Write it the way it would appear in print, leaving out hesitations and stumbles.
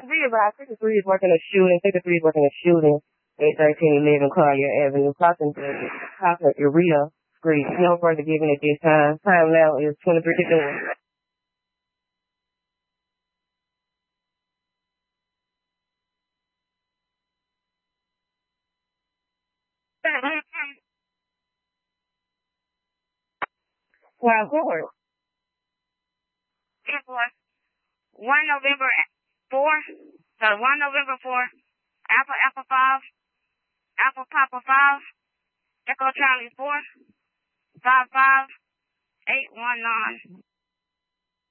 Read about 53 is working a shooting. 53 is working a shooting at 1311 Collier Avenue. Crossing Urea Street. No further given at this time. Time now is 23:54. Well, forward. 1 November 4. So 1 November 4. Alpha 5. Alpha Papa 5. Echo Charlie 4. 55. 819.